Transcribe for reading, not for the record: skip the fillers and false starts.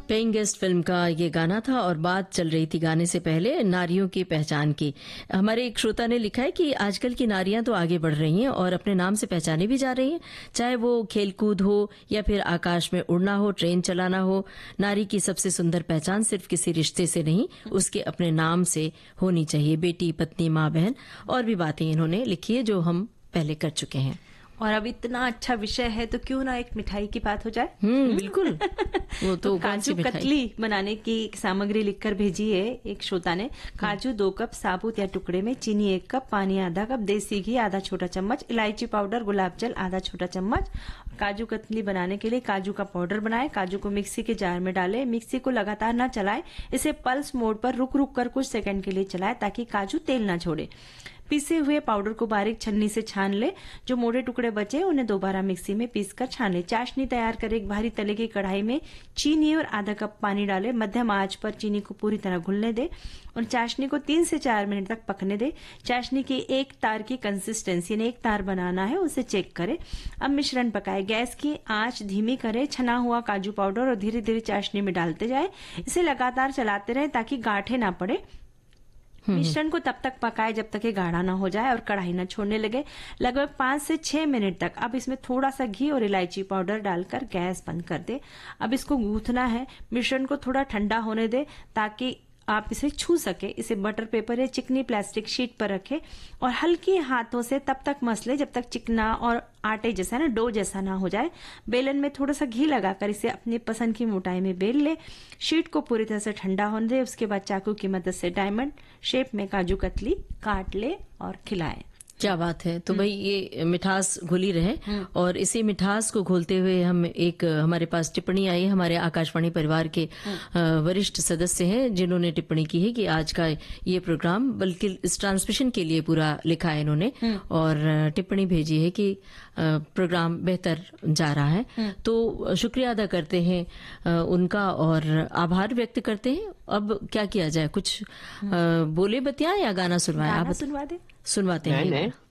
Paying guest film का ये गाना था और बात चल रही थी गाने से पहले नारियों की पहचान की। हमारे एक श्रोता ने लिखा है कि आजकल की नारियां तो आगे बढ़ रही हैं और अपने नाम से पहचानी भी जा रही हैं, चाहे वो खेलकूद हो या फिर आकाश में उड़ना हो, ट्रेन चलाना हो। नारी की सबसे सुंदर पहचान सिर्फ किसी रिश्ते से नहीं, उसके अपने नाम से होनी चाहिए। बेटी, पत्नी, माँ, बहन और भी बातें इन्होंने लिखी है जो हम पहले कर चुके हैं। और अब इतना अच्छा विषय है तो क्यों ना एक मिठाई की बात हो जाए। बिल्कुल। वो तो काजू कतली बनाने की सामग्री लिखकर भेजी है एक श्रोता ने। काजू 2 कप, साबुत या टुकड़े में, चीनी 1 कप, पानी आधा कप, देसी घी आधा छोटा चम्मच, इलायची पाउडर, गुलाब जल आधा छोटा चम्मच। काजू कतली बनाने के लिए काजू का पाउडर बनाएं। काजू को मिक्सी के जार में डालें। मिक्सी को लगातार न चलाएं, इसे पल्स मोड पर रुक रुक कर कुछ सेकंड के लिए चलाएं ताकि काजू तेल न छोड़े। पीसे हुए पाउडर को बारीक छन्नी से छान ले। जो मोटे टुकड़े बचे उन्हें दोबारा मिक्सी में पीसकर छान ले। चाशनी तैयार कर एक भारी तले की कढ़ाई में चीनी और आधा कप पानी डाले। मध्यम आंच पर चीनी को पूरी तरह घुलने दे और चाशनी को 3 से 4 मिनट तक पकने दे। चाशनी की एक तार की कंसिस्टेंसी ने एक तार बनाना है, उसे चेक करें। अब मिश्रण पकाए। गैस की आंच धीमी करें। छना हुआ काजू पाउडर और धीरे धीरे चाशनी में डालते जाए। इसे लगातार चलाते रहे ताकि गांठें ना पड़े। मिश्रण को तब तक पकाए जब तक ये गाढ़ा ना हो जाए और कढ़ाई ना छोड़ने लगे, लगभग 5 से 6 मिनट तक। अब इसमें थोड़ा सा घी और इलायची पाउडर डालकर गैस बंद कर दे। अब इसको गूंथना है। मिश्रण को थोड़ा ठंडा होने दे ताकि आप इसे छू सके। इसे बटर पेपर या चिकनी प्लास्टिक शीट पर रखें और हल्के हाथों से तब तक मसले जब तक चिकना और आटे जैसा ना, डो जैसा ना हो जाए। बेलन में थोड़ा सा घी लगाकर इसे अपनी पसंद की मोटाई में बेल ले। शीट को पूरी तरह से ठंडा होने दे। उसके बाद चाकू की मदद से डायमंड शेप में काजू कतली काट ले और खिलाए। क्या बात है। तो भाई ये मिठास घुली रहे और इसी मिठास को घोलते हुए हम एक हमारे पास टिप्पणी आई, हमारे आकाशवाणी परिवार के वरिष्ठ सदस्य हैं जिन्होंने टिप्पणी की है कि आज का ये प्रोग्राम बल्कि इस ट्रांसमिशन के लिए पूरा लिखा है इन्होंने और टिप्पणी भेजी है कि प्रोग्राम बेहतर जा रहा है। तो शुक्रिया अदा करते हैं उनका और आभार व्यक्त करते हैं। अब क्या किया जाए, कुछ बोले बतिया या गाना सुनवाए? आप सुनवा दे। सुनवाते हैं।